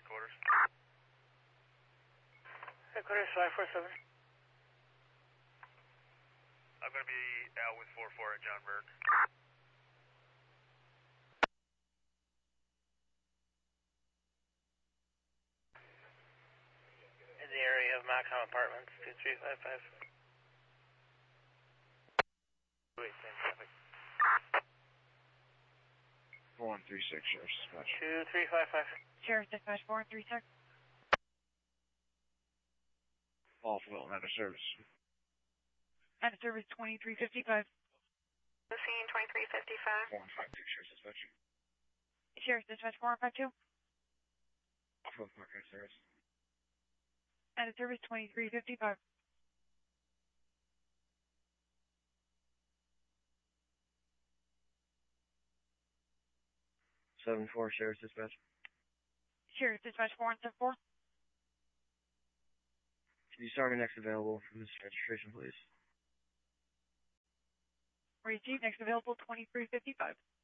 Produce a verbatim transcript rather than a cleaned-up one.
headquarters. Headquarters five four seven. I'm going to be out with four four at John Burke. In the area of Macom Apartments, two three five five. Wait, same traffic. four one three six, Sheriff's Dispatch. two three five five. Sheriff's Dispatch four one three six. All Fulton out of service. Out of service twenty-three fifty-five. Scene twenty-three fifty-five. four one five two, Sheriff's Dispatch. Sheriff's Dispatch four one five two. All Fulton Park out of service. Out of service twenty-three fifty-five. seven four, Sheriff's Dispatch. Sheriff's Dispatch four one seven four. Can you start me next available for this registration, please? Receive next available twenty-three fifty-five.